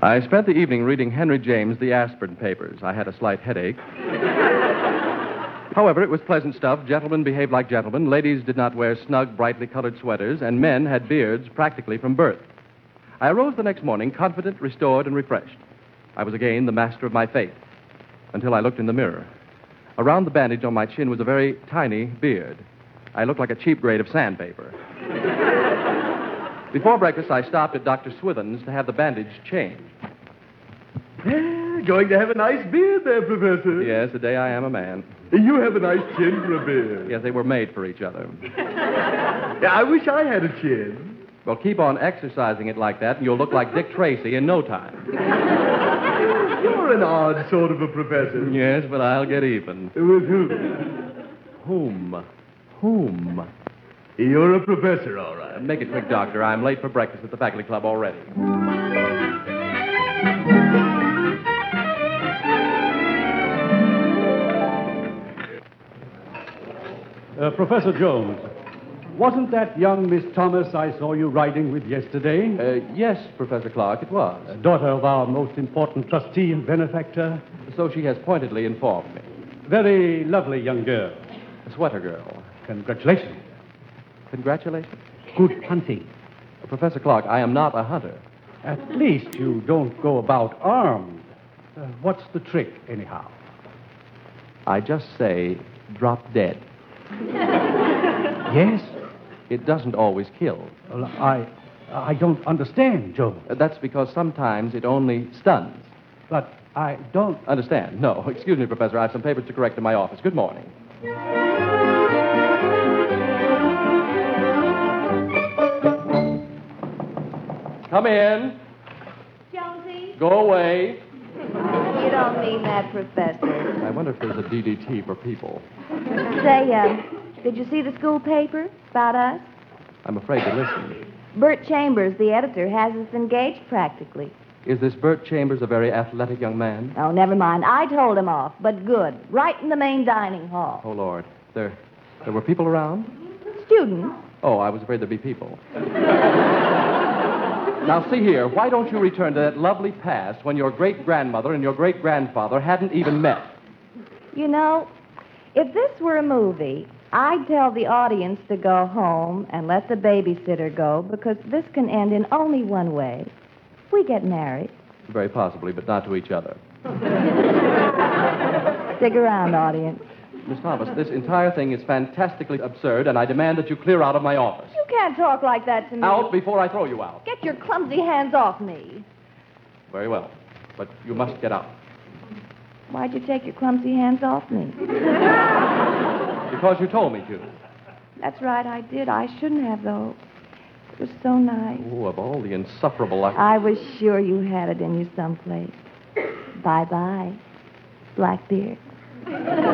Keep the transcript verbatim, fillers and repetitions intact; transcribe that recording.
I spent the evening reading Henry James' The Aspirin Papers. I had a slight headache. However, it was pleasant stuff. Gentlemen behaved like gentlemen. Ladies did not wear snug, brightly colored sweaters, and men had beards practically from birth. I arose the next morning confident, restored, and refreshed. I was again the master of my fate, until I looked in the mirror. Around the bandage on my chin was a very tiny beard. I looked like a cheap grade of sandpaper. Before breakfast, I stopped at Doctor Swithin's to have the bandage changed. Going to have a nice beard there, Professor. Yes, the day I am a man. You have a nice chin for a beard. Yes, they were made for each other. Yeah, I wish I had a chin. Well, keep on exercising it like that, and you'll look like Dick Tracy in no time. You're an odd sort of a professor. Yes, but I'll get even. With who? Whom? Whom? You're a professor, all right. Make it quick, Doctor. I'm late for breakfast at the faculty club already. Uh, Professor Jones, wasn't that young Miss Thomas I saw you riding with yesterday? Uh, yes, Professor Clark, it was. Uh, daughter of our most important trustee and benefactor? So she has pointedly informed me. Very lovely young girl. A sweater girl. Congratulations. Congratulations. Good hunting. Uh, Professor Clark, I am not a hunter. At least you don't go about armed. Uh, what's the trick, anyhow? I just say, drop dead. Yes? It doesn't always kill. Well, I, I don't understand, Jones. Uh, that's because sometimes it only stuns. But I don't... Understand? No. Excuse me, Professor. I have some papers to correct in my office. Good morning. Come in. Jonesy? Go away. You don't mean that, Professor. I wonder if there's a D D T for people. Say, uh, did you see the school paper about us? I'm afraid to listen. Bert Chambers, the editor, has us engaged practically. Is this Bert Chambers a very athletic young man? Oh, never mind. I told him off, but good. Right in the main dining hall. Oh, Lord. There, there were people around? Students? Oh, I was afraid there'd be people. Now, see here. Why don't you return to that lovely past when your great-grandmother and your great-grandfather hadn't even met? You know, if this were a movie, I'd tell the audience to go home and let the babysitter go, because this can end in only one way. We get married. Very possibly, but not to each other. Stick around, audience. Miss Thomas, this entire thing is fantastically absurd, and I demand that you clear out of my office. You can't talk like that to me. Out before I throw you out. Get your clumsy hands off me. Very well, but you must get out. Why'd you take your clumsy hands off me? Because you told me to. That's right, I did. I shouldn't have, though. It was so nice. Oh, of all the insufferable... I was sure you had it in you someplace. Bye-bye, Blackbeard.